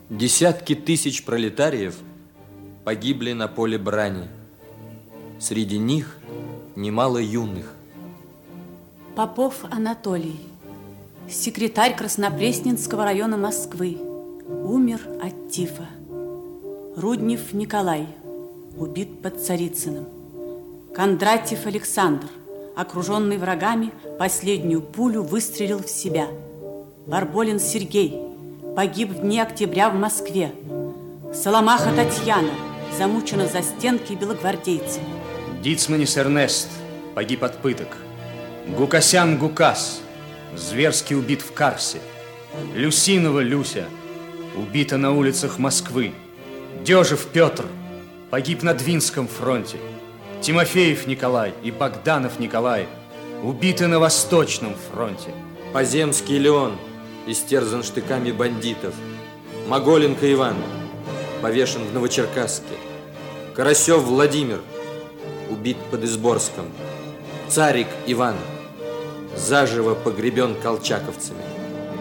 Десятки тысяч пролетариев погибли на поле брани. Среди них немало юных. Попов Анатолий, секретарь Краснопресненского района Москвы, умер от тифа. Руднев Николай, убит под Царицыным. Кондратьев Александр, окруженный врагами, последнюю пулю выстрелил в себя. Барболин Сергей, погиб в дни октября в Москве. Соломаха Татьяна, замучена за стенки белогвардейцами. Дицманис Эрнест, погиб от пыток. Гукасян Гукас, зверски убит в Карсе. Люсинова Люся, убита на улицах Москвы. Дежев Петр, погиб на Двинском фронте. Тимофеев Николай и Богданов Николай, убиты на Восточном фронте. Поземский Леон, истерзан штыками бандитов. Моголенко Иван, повешен в Новочеркасске. Карасев Владимир, убит под Изборском. Царик Иван, заживо погребен колчаковцами.